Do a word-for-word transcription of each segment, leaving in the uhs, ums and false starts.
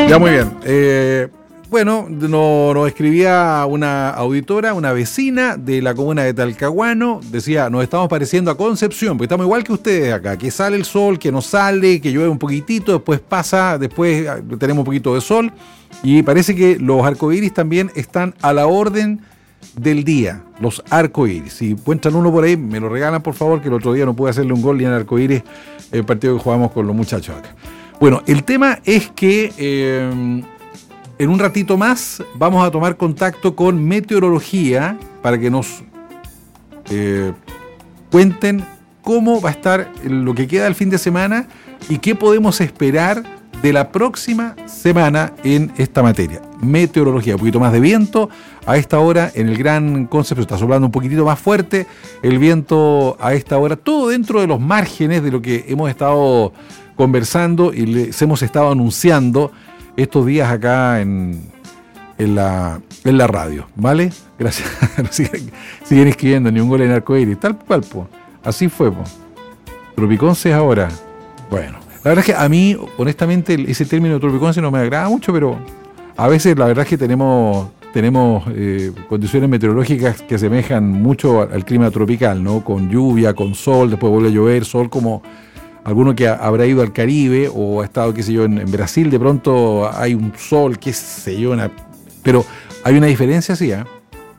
Ya, muy bien. Eh, bueno, nos no escribía una auditora, una vecina de la comuna de Talcahuano. Decía, nos estamos pareciendo a Concepción, porque estamos igual que ustedes acá, que sale el sol, que no sale, que llueve un poquitito, después pasa, después tenemos un poquito de sol. Y parece que los arcoíris también están a la orden del día, los arcoíris. Si encuentran uno por ahí, me lo regalan, por favor, que el otro día no pude hacerle un gol ni en arcoíris el partido que jugamos con los muchachos acá. Bueno, el tema es que eh, en un ratito más vamos a tomar contacto con meteorología para que nos eh, cuenten cómo va a estar lo que queda del fin de semana y qué podemos esperar de la próxima semana en esta materia. Meteorología, un poquito más de viento. A esta hora en el Gran Concepción está soplando un poquitito más fuerte el viento a esta hora, todo dentro de los márgenes de lo que hemos estado conversando y les hemos estado anunciando estos días acá en, en, la, en la radio, ¿vale? Gracias. siguen, siguen escribiendo, ni un gol en arcoíris, tal cual, po. Así fue, po. Tropiconce ahora. Bueno, la verdad es que a mí, honestamente, ese término de tropiconce no me agrada mucho, pero a veces la verdad es que tenemos, tenemos eh, condiciones meteorológicas que asemejan mucho al clima tropical, ¿no? Con lluvia, con sol, después vuelve a llover, sol como... Alguno que habrá ido al Caribe o ha estado, qué sé yo, en, en Brasil, de pronto hay un sol, qué sé yo, una, pero hay una diferencia, sí, ¿eh?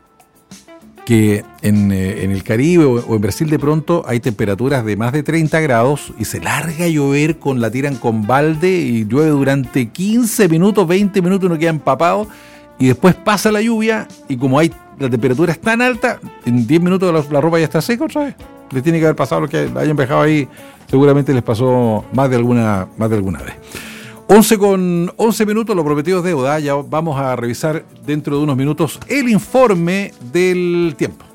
Que en, eh, en el Caribe o, o en Brasil de pronto hay temperaturas de más de treinta grados y se larga a llover, con la tiran con balde y llueve durante quince minutos, veinte minutos, uno queda empapado y después pasa la lluvia y como hay la temperatura es tan alta, en diez minutos la, la ropa ya está seca otra vez. Les tiene que haber pasado lo que hayan dejado ahí, seguramente les pasó más de alguna, más de alguna vez. once con once minutos, lo prometido es deuda. Ya vamos a revisar dentro de unos minutos el informe del tiempo.